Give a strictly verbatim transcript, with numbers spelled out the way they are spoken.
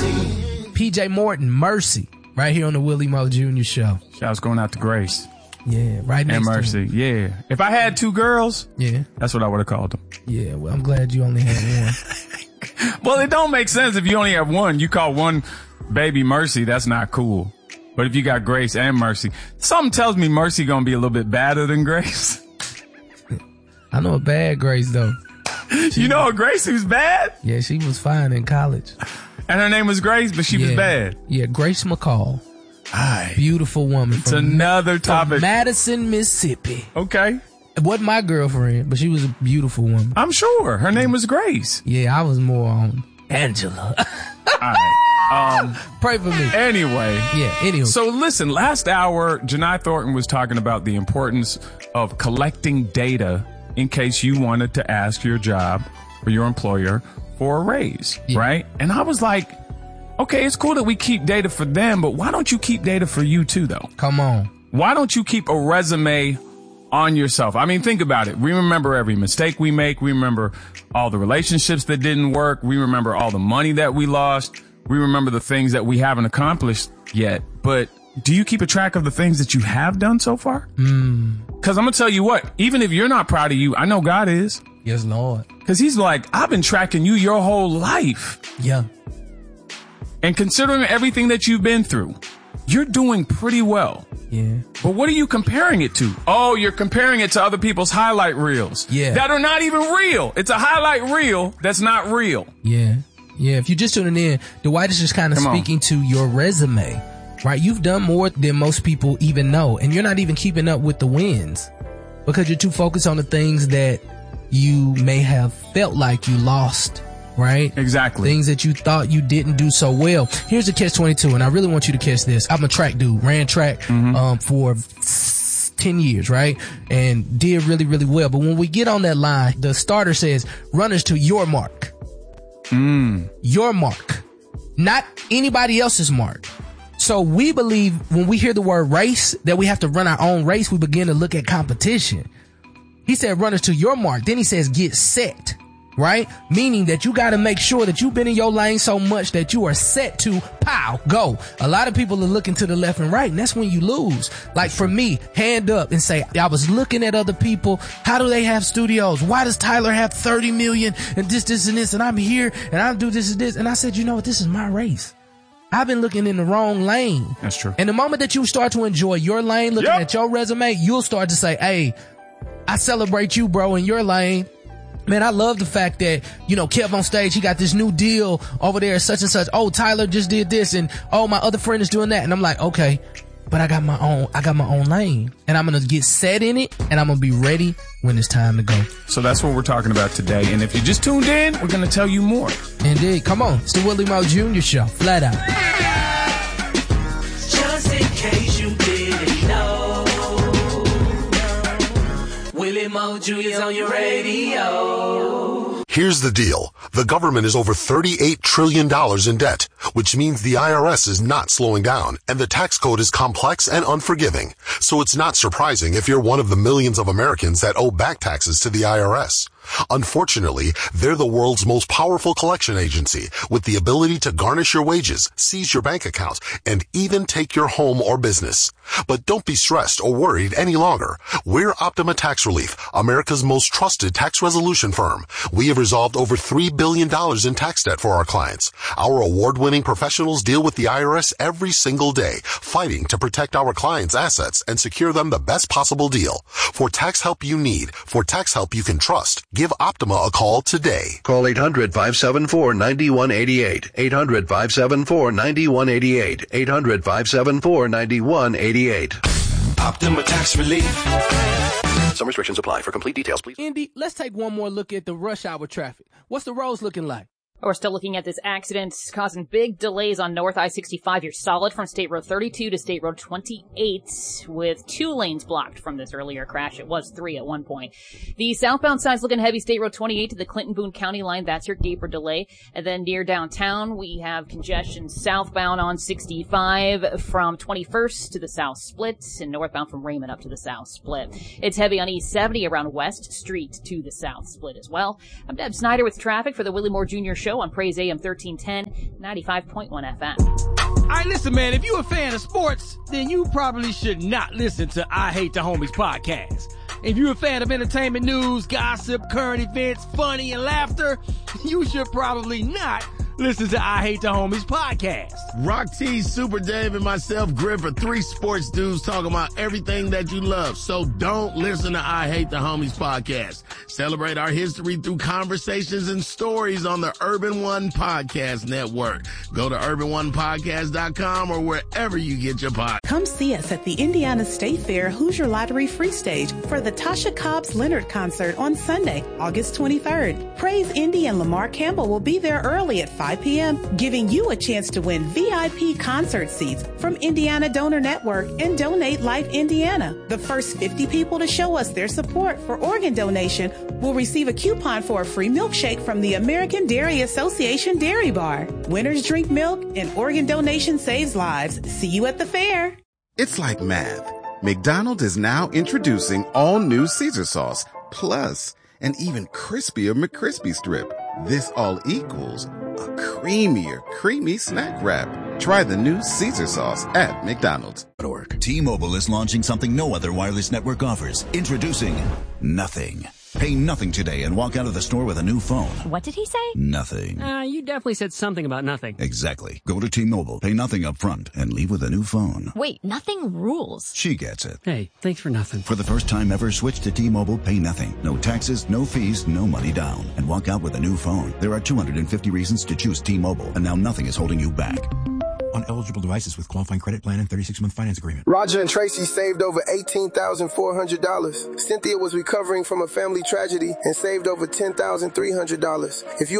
P J Morton, Mercy, right here on the Willie Moore Junior Show. Shouts going out to Grace. Yeah, right next and Mercy. to him. Yeah. If I had two girls, yeah, that's what I would have called them. Yeah, well, I'm glad you only had one. Well, it don't make sense if you only have one. You call one baby Mercy, that's not cool. But if you got Grace and Mercy, something tells me Mercy gonna be a little bit badder than Grace. I know a bad Grace, though. She, you know a Grace who's bad? Yeah, she was fine in college. And her name was Grace, but she yeah. was bad. Yeah, Grace McCall. Aye. Beautiful woman. It's another topic. From Madison, Mississippi. Okay. It wasn't my girlfriend, but she was a beautiful woman. I'm sure. Her name was Grace. Yeah, I was more on Angela. All right. Um, Pray for me. Anyway. Yeah, anyway. So listen, last hour, Janai Thornton was talking about the importance of collecting data in case you wanted to ask your job or your employer for a raise, yeah. right? And I was like, okay, it's cool that we keep data for them, but why don't you keep data for you too, though? Come on. Why don't you keep a resume on yourself? I mean, think about it. We remember every mistake we make. We remember all the relationships that didn't work. We remember all the money that we lost. We remember the things that we haven't accomplished yet. But do you keep a track of the things that you have done so far? Mm. Cause I'm gonna tell you what, even if you're not proud of you, I know God is. Yes, Lord. Cause he's like, I've been tracking you your whole life. Yeah. And considering everything that you've been through, you're doing pretty well. Yeah. But what are you comparing it to? Oh, you're comparing it to other people's highlight reels. Yeah. That are not even real. It's a highlight reel that's not real. Yeah. Yeah. If you're just tuning in, Dwight is just kind of speaking to your resume, right? You've done more than most people even know, and you're not even keeping up with the wins because you're too focused on the things that you may have felt like you lost. Right? Exactly. Things that you thought you didn't do so well. Here's the catch twenty-two, and I really want you to catch this. I'm a track dude, ran track mm-hmm. um, for ten years, right? And did really, really well. But when we get on that line, the starter says, runners to your mark. Mm. Your mark. Not anybody else's mark. So we believe when we hear the word race, that we have to run our own race. We begin to look at competition. He said, runners to your mark. Then he says, get set. Right? Meaning that you got to make sure that you've been in your lane so much that you are set to pow, go. A lot of people are looking to the left and right, and that's when you lose. Like for me, hand up and say, I was looking at other people. How do they have studios? Why does Tyler have thirty million and this, this, and this, and I'm here and I do this and this. And I said, you know what? This is my race. I've been looking in the wrong lane. That's true. And the moment that you start to enjoy your lane, looking yep. at your resume, you'll start to say, hey, I celebrate you, bro, in your lane. Man, I love the fact that, you know, Kev on stage, he got this new deal over there, such and such. Oh, Tyler just did this, and oh, my other friend is doing that. And I'm like, okay, but I got my own, I got my own lane, and I'm going to get set in it, and I'm going to be ready when it's time to go. So that's what we're talking about today. And if you just tuned in, we're going to tell you more. Indeed. Come on. It's the Willie Moore Junior Show. Flat out. Just in case you didn't know, Willie Moore Junior's on your radio. Here's the deal. The government is over thirty-eight trillion dollars in debt, which means the I R S is not slowing down, and the tax code is complex and unforgiving. So it's not surprising if you're one of the millions of Americans that owe back taxes to the I R S. Unfortunately, they're the world's most powerful collection agency with the ability to garnish your wages, seize your bank account, and even take your home or business. But don't be stressed or worried any longer. We're Optima Tax Relief, America's most trusted tax resolution firm. We have resolved over three billion dollars in tax debt for our clients. Our award-winning professionals deal with the I R S every single day, fighting to protect our clients' assets and secure them the best possible deal. For tax help you need, for tax help you can trust, give Optima a call today. Call eight hundred, five seven four, nine one eight eight. eight hundred, five seven four, nine one eight eight. eight hundred, five seven four, nine one eight eight. Optima Tax Relief. Some restrictions apply. For complete details, please. Indy, let's take one more look at the rush hour traffic. What's the roads looking like? We're still looking at this accident causing big delays on North I sixty-five. You're solid from State Road thirty-two to State Road twenty-eight with two lanes blocked from this earlier crash. It was three at one point. The southbound side's looking heavy. State Road twenty-eight to the Clinton-Boone County line. That's your deeper delay. And then near downtown, we have congestion southbound on sixty-five from twenty-first to the South Split and northbound from Raymond up to the South Split. It's heavy on East seventy around West Street to the South Split as well. I'm Deb Snyder with traffic for the Willie Moore Junior Show. Show on Praise A M thirteen ten, ninety-five point one F M. All right, listen, man, if you're a fan of sports, then you probably should not listen to I Hate the Homies podcast. If you're a fan of entertainment news, gossip, current events, funny, and laughter, you should probably not listen to I Hate the Homies podcast. Rock T, Super Dave, and myself, Griff, are three sports dudes talking about everything that you love. So don't listen to I Hate the Homies podcast. Celebrate our history through conversations and stories on the Urban One Podcast Network. Go to urban one podcast dot com or wherever you get your podcast. Come see us at the Indiana State Fair Hoosier Lottery Free Stage for the Tasha Cobbs Leonard concert on Sunday, August twenty-third. Praise Indy and Lamar Campbell will be there early at five p.m., giving you a chance to win V I P concert seats from Indiana Donor Network and Donate Life Indiana. The first fifty people to show us their support for organ donation will receive a coupon for a free milkshake from the American Dairy Association Dairy Bar. Winners drink milk and organ donation saves lives. See you at the fair. It's like math. McDonald's is now introducing all new Caesar sauce, plus an even crispier McCrispy strip. This all equals a creamier, creamy snack wrap. Try the new Caesar sauce at McDonald's. T-Mobile is launching something no other wireless network offers. Introducing Nothing. Pay nothing today and walk out of the store with a new phone. What did he say? Nothing. Uh, you definitely said something about nothing. Exactly. Go to T-Mobile, pay nothing up front, and leave with a new phone. Wait, nothing rules. She gets it. Hey, thanks for nothing. For the first time ever, switch to T-Mobile, pay nothing. No taxes, no fees, no money down. And walk out with a new phone. There are two hundred fifty reasons to choose T-Mobile, and now nothing is holding you back. On eligible devices with qualifying credit plan and thirty-six month finance agreement. Roger and Tracy saved over eighteen thousand four hundred dollars. Cynthia was recovering from a family tragedy and saved over ten thousand three hundred dollars. If you